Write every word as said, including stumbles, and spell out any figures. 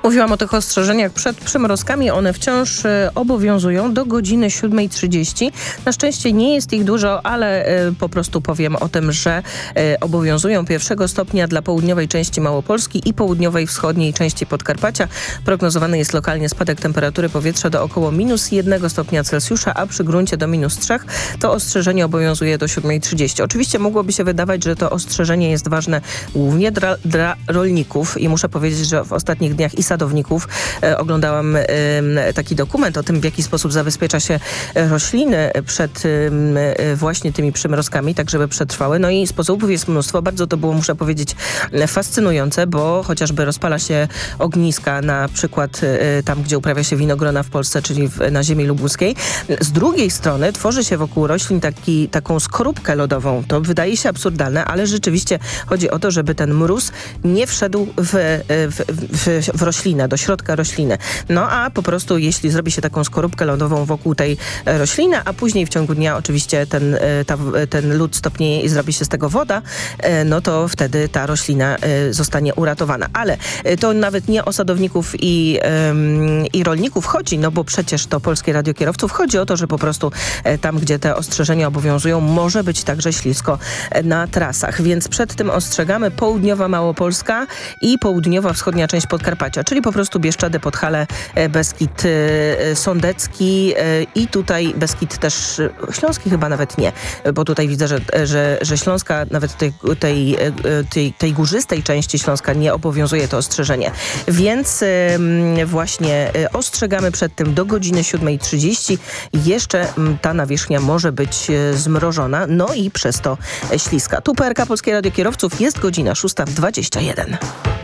Mówiłam o tych ostrzeżeniach przed przymrozkami. One wciąż e, obowiązują do godziny siódmej trzydzieści. Na szczęście nie jest ich dużo, ale e, po prostu powiem o tym, że e, obowiązują pierwszego stopnia dla południowej części Małopolski i południowej wschodniej części Podkarpacia. Prognozowany jest lokalnie spadek temperatury powietrza do około minus jednego stopnia Celsjusza, a przy gruncie do minus trzech. To ostrzeżenie obowiązuje do siódmej trzydzieści. Oczywiście mogłoby się wydawać, że to ostrzeżenie jest ważne głównie dla, dla rolników i muszę powiedzieć, że w ostatnich dniach i sadowników e, oglądałam e, taki dokument o tym, w jaki sposób zabezpiecza się rośliny przed e, właśnie tymi przymrozkami, tak żeby przetrwały. No i sposobów jest mnóstwo. Bardzo to było, muszę powiedzieć, fascynujące, bo chociażby rozpala się ogniska, na przykład e, tam, gdzie uprawia się winogrona w Polsce, czyli w, na ziemi lubuskiej. Z drugiej strony tworzy się wokół roślin taki, taką skorupkę lodową. To wydaje się absurdalne, ale rzeczywiście chodzi o to, żeby ten mróz nie wszedł w, w, w, w roślinę, do środka rośliny. No a po prostu jeśli zrobi się taką skorupkę lodową wokół tej rośliny, a później w ciągu dnia oczywiście ten, ta, ten lód stopnieje i zrobi się z tego woda, no to wtedy ta roślina zostanie uratowana. Ale to nawet nie o sadowników i, i rolników chodzi, no bo przecież to Polskie Radio Kierowców. Chodzi o to, że po prostu tam, gdzie te ostrzeżenia obowiązują, może być także ślisko na trasach. Więc przed tym ostrzegamy południowa Małopolska i południowa wschodnia część Podkarpacia, czyli po prostu Bieszczady, Podhale, Beskid Sądecki i tutaj Beskid też Śląski chyba nawet nie, bo tutaj widzę, że, że, że Śląska, nawet tej, tej, tej, tej górzystej części Śląska nie obowiązuje to ostrzeżenie. Więc właśnie ostrzegamy przed tym do godziny siódmej trzydzieści. Jeszcze ta nawierzchnia może być zmrożona, no i przez to śliska. Tu P R K Polskie Radio Kierowców, jest godzina szósta dwadzieścia jeden.